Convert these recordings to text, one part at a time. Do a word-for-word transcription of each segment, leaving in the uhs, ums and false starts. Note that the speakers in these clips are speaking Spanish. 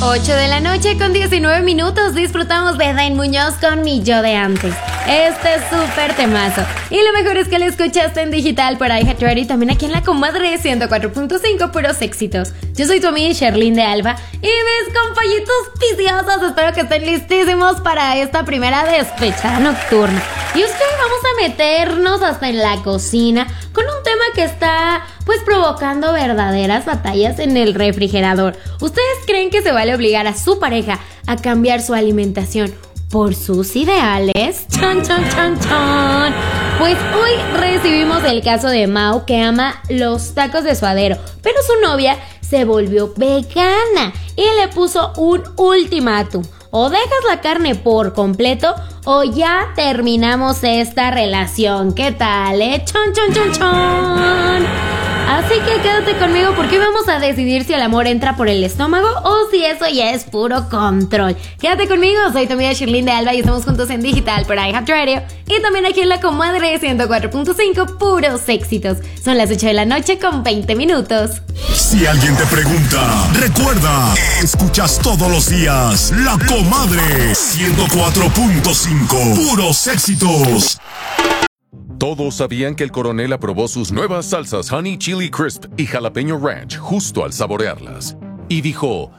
ocho de la noche con diecinueve minutos disfrutamos de Dain Muñoz con Mi Yo de Antes. Este es súper temazo. Y lo mejor es que lo escuchaste en digital por iHeartRadio y también aquí en la comadre ciento cuatro punto cinco, puros éxitos. Yo soy tu amiga Sherlyn de Alba y mis compañitos viciosos, espero que estén listísimos para esta primera despechada nocturna. Y es que vamos a meternos hasta en la cocina con un tema que está pues provocando verdaderas batallas en el refrigerador. ¿Ustedes creen que se vale obligar a su pareja a cambiar su alimentación por sus ideales? ¡Chan, chan, chan, chan! Pues hoy recibimos el caso de Mau, que ama los tacos de suadero, pero su novia se volvió vegana y le puso un ultimátum: o dejas la carne por completo o ya terminamos esta relación. ¿Qué tal, eh? ¡Chon, chon, chon, chon! Así que quédate conmigo porque hoy vamos a decidir si el amor entra por el estómago o si eso ya es puro control. Quédate conmigo, soy tu amiga Sherlyn de Alba y estamos juntos en digital por iHeartRadio y también aquí en la comadre ciento cuatro punto cinco, puros éxitos. Son las ocho de la noche con veinte minutos. Si alguien te pregunta, recuerda, escuchas todos los días La Comadre ciento cuatro punto cinco, puros éxitos. Todos sabían que el coronel aprobó sus nuevas salsas Honey Chili Crisp y Jalapeño Ranch justo al saborearlas. Y dijo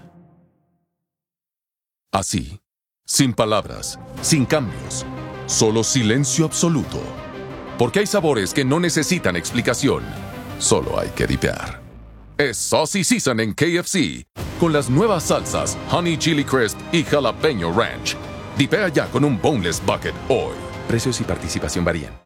así, sin palabras, sin cambios, solo silencio absoluto. Porque hay sabores que no necesitan explicación, solo hay que dipear. Es Saucy Season en K F C, con las nuevas salsas Honey Chili Crisp y Jalapeño Ranch. Dipea ya con un Boneless Bucket hoy. Precios y participación varían.